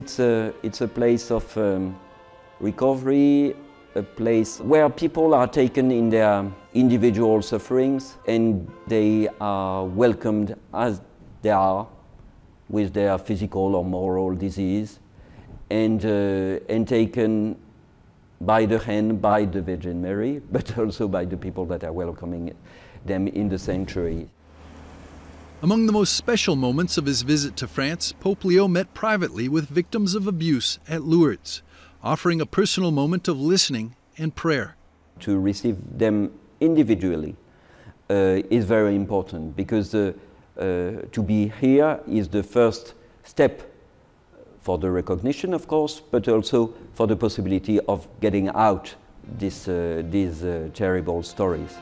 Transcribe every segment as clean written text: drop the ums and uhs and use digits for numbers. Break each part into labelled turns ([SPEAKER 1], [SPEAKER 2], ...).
[SPEAKER 1] It's a place of recovery, a place where people are taken in their individual sufferings and they are welcomed as they are, with their physical or moral disease, and taken by the hand by the Virgin Mary, but also by the people that are welcoming them in the sanctuary.
[SPEAKER 2] Among the most special moments of his visit to France, Pope Leo met privately with victims of abuse at Lourdes, offering a personal moment of listening and prayer.
[SPEAKER 1] To receive them individually is very important, because to be here is the first step for the recognition, of course, but also for the possibility of getting out these terrible stories.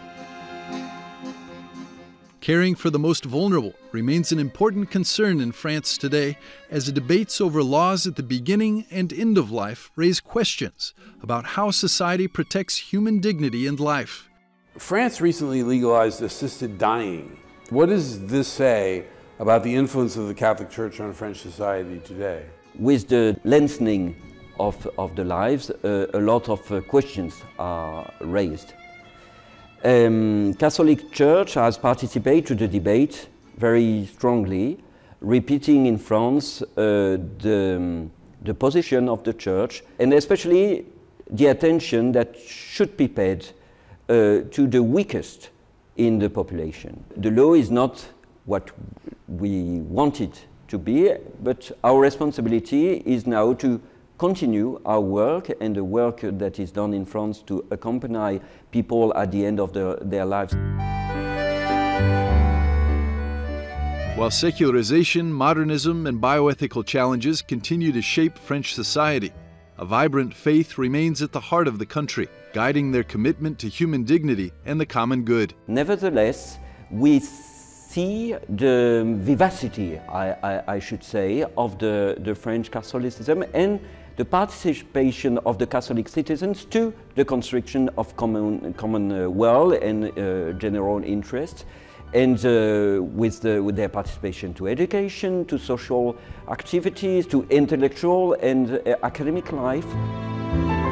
[SPEAKER 2] Caring for the most vulnerable remains an important concern in France today, as debates over laws at the beginning and end of life raise questions about how society protects human dignity and life.
[SPEAKER 3] France recently legalized assisted dying. What does this say about the influence of the Catholic Church on French society today?
[SPEAKER 1] With the lengthening of the lives, a lot of questions are raised. Catholic Church has participated to the debate very strongly, repeating in France the position of the Church, and especially the attention that should be paid to the weakest in the population. The law is not what we want it to be, but our responsibility is now to continue our work and the work that is done in France to accompany people at the end of their lives.
[SPEAKER 2] While secularization, modernism, and bioethical challenges continue to shape French society, a vibrant faith remains at the heart of the country, guiding their commitment to human dignity and the common good.
[SPEAKER 1] Nevertheless, we see the vivacity, I should say, of the French Catholicism and the participation of the Catholic citizens to the construction of common world and general interest, and with their participation to education, to social activities, to intellectual and academic life.